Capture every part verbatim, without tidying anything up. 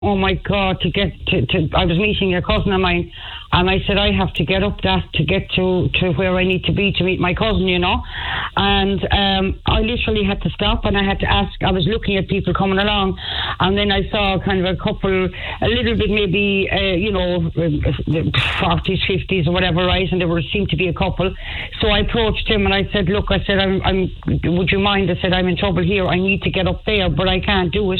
oh my God, to get to, to, I was meeting a cousin of mine, and I said, I have to get up that to get to, to where I need to be to meet my cousin, you know. And um, I literally had to stop, and I had to ask, I was looking at people coming along, and then I saw kind of a couple, a little bit maybe, uh, you know, forties, fifties or whatever, right? And there were seemed to be a couple. So I approached him and I said, look, I said, I'm, I'm, would you mind? I said, I'm in trouble here. I need to get up there, but I can't do it.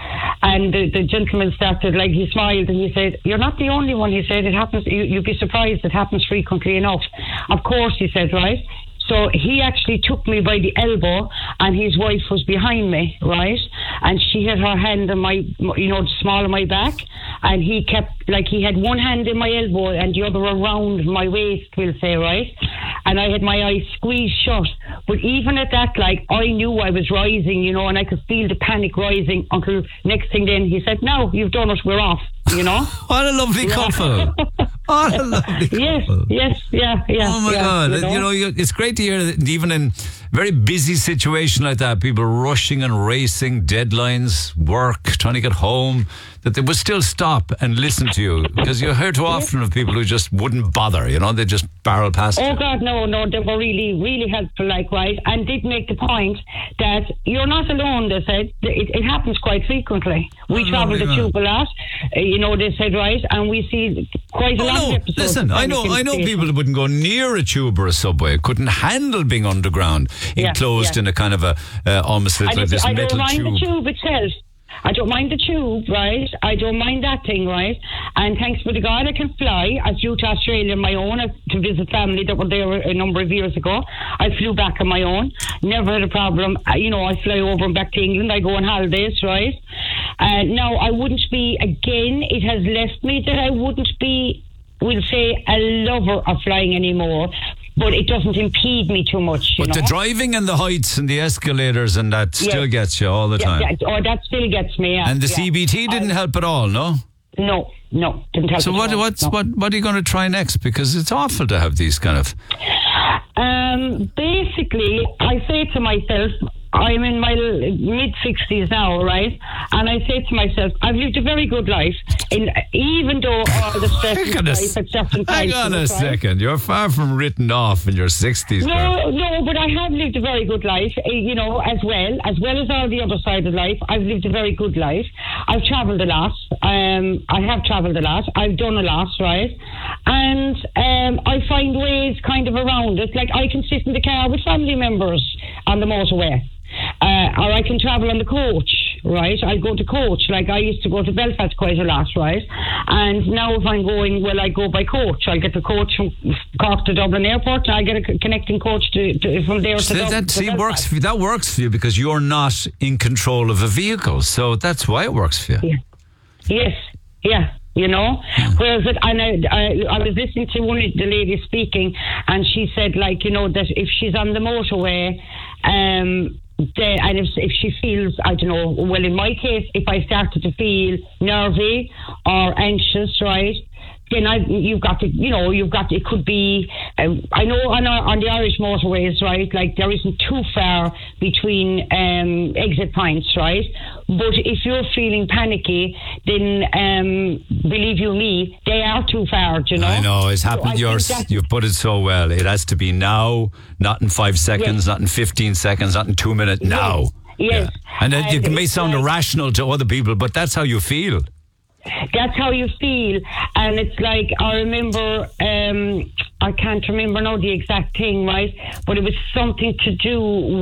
And the, the gentleman started, like, he smiled and he said, you're not the only one. He said, it happens, you, you'd be surprised, it happens frequently enough. Of course, he said, right? So he actually took me by the elbow, and his wife was behind me, right? And she had her hand on my, you know, the small of my back, and he kept, like, he had one hand in my elbow and the other around my waist, we'll say, right? And I had my eyes squeezed shut. But even at that, like, I knew I was rising, you know, and I could feel the panic rising until next thing then he said, no, you've done it, we're off, you know? What a lovely couple. What a lovely couple. Yes, yes, yeah, yeah. Oh my yeah, God. You know? You know, you, it's great to hear that even in very busy situation like that, people rushing and racing, deadlines, work, trying to get home, that they would still stop and listen to you, because you hear too often of people who just wouldn't bother, you know, they just barrel past Oh you. God, no, no, they were really, really helpful, like, right, and did make the point that you're not alone, they said. It, it happens quite frequently. We Oh, travel the lovely, tube a lot, uh, you know, they said, right, and we see quite a Oh, lot no. of episodes. Listen, of I know, panic I know in people that wouldn't go near a tube or a subway, couldn't handle being underground, Yeah, enclosed yeah. in a kind of a, uh, almost I like don't, this I metal don't mind tube. the tube itself. I don't mind the tube, right? I don't mind that thing, right? And thanks be to God, I can fly. I flew to Australia on my own to visit family that were there a number of years ago. I flew back on my own. Never had a problem. I, you know, I fly over and back to England. I go on holidays, right? Uh, now, I wouldn't be, again, it has left me that I wouldn't be, we'll say, a lover of flying anymore. But it doesn't impede me too much, you But know? the driving and the heights and the escalators and that Yeah. still gets you all the Yeah, time. that, oh, that still gets me, yeah. And the yeah. C B T didn't I- help at all, no? No, no, didn't help So at what, all, what's, no. what, what are you going to try next? Because it's awful to have these kind of... Um, basically, I say to myself, I'm in my mid-sixties now, right? And I say to myself, I've lived a very good life, in, even though all the stress Hang in on a, life s- at certain times. hang on a right? second. You're far from written off in your sixties. girl. No, no, but I have lived a very good life, eh, you know, as well, as well as all the other side of life. I've lived a very good life. I've travelled a lot. Um, I have travelled a lot. I've done a lot, right? And um, I find ways kind of around it. Like, I can sit in the car with family members on the motorway. Uh, or I can travel on the coach, right? I'll go to coach. Like, I used to go to Belfast quite a lot, right? And now if I'm going, well, I go by coach. I'll get the coach from Cork to Dublin Airport, and I'll get a c- connecting coach to, to from there to So Dublin. that to see, Belfast. works for you. That works for you because you're not in control of a vehicle. So that's why it works for you. Yeah. Yes, yeah. You know, whereas it, and I, I, I was listening to one of the ladies speaking, and she said, like, you know, that if she's on the motorway, um, the, and if if she feels, I don't know, well, in my case, if I started to feel nervy or anxious, right, then I, you've got to, you know, you've got, it could be, um, I know on, our, on the Irish motorways, right, like there isn't too far between um, exit points, right? But if you're feeling panicky, then um, believe you me, they are too far, do you know? I know, it's So happened. I You're, think that- you've put it so well. It has to be now, not in five seconds, Yes. not in fifteen seconds, not in two minutes, now. Yes. And it, it And may it's sound like- irrational to other people, but that's how you feel. That's how you feel. And it's like, I remember, um, I can't remember now the exact thing, right? But it was something to do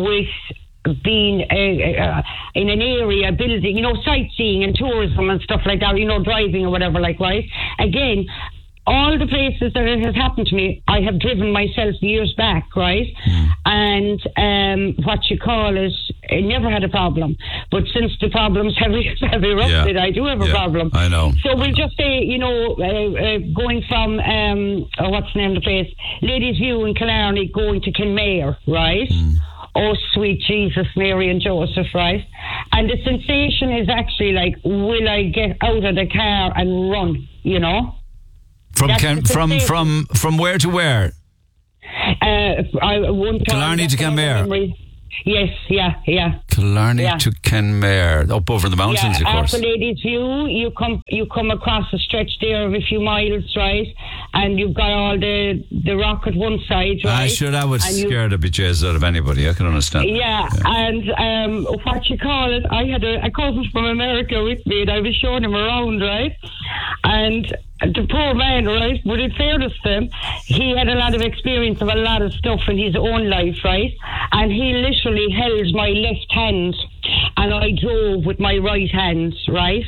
with being uh, uh, in an area, building, you know, sightseeing and tourism and stuff like that, you know, driving or whatever, like, right? Again, all the places that it has happened to me, I have driven myself years back, right? Mm. And um, what you call it, I never had a problem. But since the problems have, have erupted, Yeah. I do have a Yeah, problem. I know. So we'll just say, you know, uh, uh, going from, um, oh, what's the name of the place? Ladies View in Killarney, going to Kinmare, right? Mm. Oh, sweet Jesus, Mary and Joseph, right? And the sensation is actually like, will I get out of the car and run, you know? From That's Ken, the from sensation. from from where to where? Uh, I won't Killarney to Kinmare. Yes, yeah, yeah. Killarney yeah. to Kenmare, up over the mountains, yeah, of course. After Ladies View, you come you come across a stretch there of a few miles, right? And you've got all the the rock at one side, right? Ah, sure, that would and scare the bejesus out of anybody. I can understand. Yeah, yeah. and um, what you call it? I had a, a cousin from America with me, and I was showing him around, right? And the poor man, right, but in fairness to him, he had a lot of experience of a lot of stuff in his own life, right? And he literally held my left hand and I drove with my right hand, right?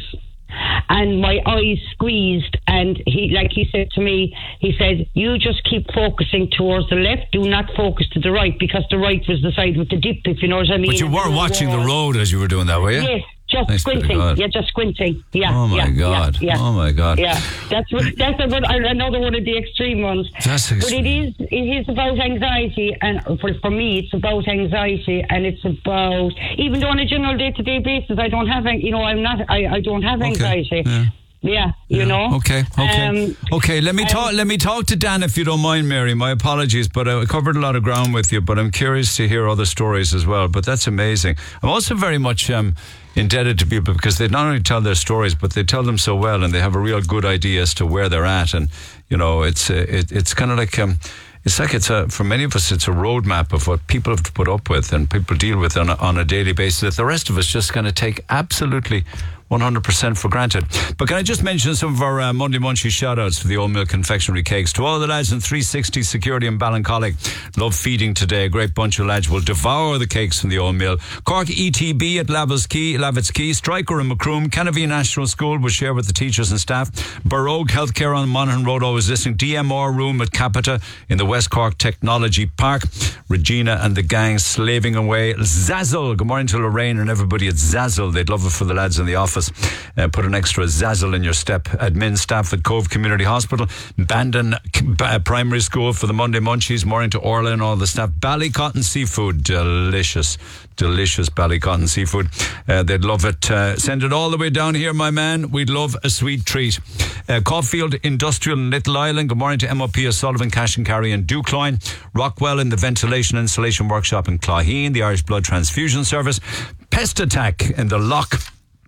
And my eyes squeezed, and he, like he said to me, he said, you just keep focusing towards the left, do not focus to the right, because the right was the side with the dip, if you know what I mean. But you were watching the road as you were doing that, were you? Yes. Just nice squinting, yeah, just squinting, yeah. Oh my yeah, God! Yeah, yeah. Oh my God! Yeah, that's what, that's a, another one of the extreme ones. That's but extreme. it is it is about anxiety, and for for me, it's about anxiety, and it's about, even though on a general day to day basis, I don't have, you know, I'm not, I, I don't have anxiety. Okay. Yeah. Yeah, you yeah. know. Okay, okay, um, okay. Let me um, talk. Let me talk to Dan, if you don't mind, Mary. My apologies, but I covered a lot of ground with you. But I'm curious to hear other stories as well. But that's amazing. I'm also very much um, indebted to people because they not only tell their stories, but they tell them so well, and they have a real good idea as to where they're at. And you know, it's uh, it, it's kind of like. Um, It's like it's a, for many of us, it's a roadmap of what people have to put up with and people deal with on a, on a daily basis that the rest of us just kind of take absolutely one hundred percent for granted. But can I just mention some of our uh, Monday Munchie shout-outs for the Old Mill Confectionery Cakes? To all the lads in three sixty Security in Ballincollig, love feeding today. A great bunch of lads will devour the cakes from the Old Mill. Cork E T B at Lavitt's Key, Lavitt's Key, Striker in Macroom, Canavie National School will share with the teachers and staff. Baroque Healthcare on Monaghan Road, always listening. D M R Room at Capita in the West Cork Technology Park. Regina and the gang slaving away. Zazzle, good morning to Lorraine and everybody at Zazzle. They'd love it for the lads in the office. Uh, put an extra Zazzle in your step. Admin staff at Cove Community Hospital. Bandon uh, Primary School for the Monday Munchies. Morning to Orla and all the staff. Ballycotton Seafood, delicious. Delicious Ballycotton seafood. Uh, they'd love it. Uh, send it all the way down here, my man. We'd love a sweet treat. Uh, Caulfield Industrial in Little Island. Good morning to M O P O'Sullivan, Cash and Carry and Ducloyne. Rockwell in the Ventilation Installation Workshop in Clogheen. The Irish Blood Transfusion Service. Pest Attack in the Loch.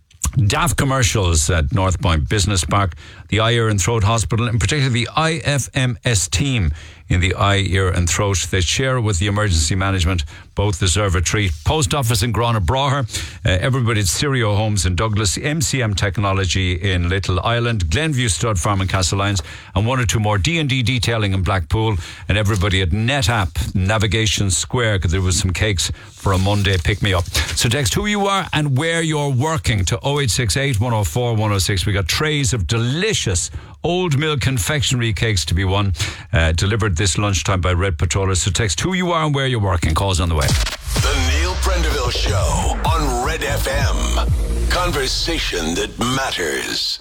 Daft Commercials at North Point Business Park. The Eye, Ear and Throat Hospital, in particular the I F M S team in the eye, ear and throat. They share with the emergency management. Both deserve a treat. Post Office in Grana Braher. Uh, everybody at Sirio Homes in Douglas. M C M Technology in Little Island. Glenview Stud Farm in Castlelyons. And one or two more. D and D Detailing in Blackpool. And everybody at NetApp Navigation Square, because there was some cakes for a Monday pick-me-up. So text who you are and where you're working to oh eight six eight, one oh four, one oh six. We got trays of delicious Old Mill confectionery cakes to be won, uh, delivered this lunchtime by Red Patrollers. So text who you are and where you're working. Calls on the way. The Neil Prendeville Show on Red F M. Conversation that matters.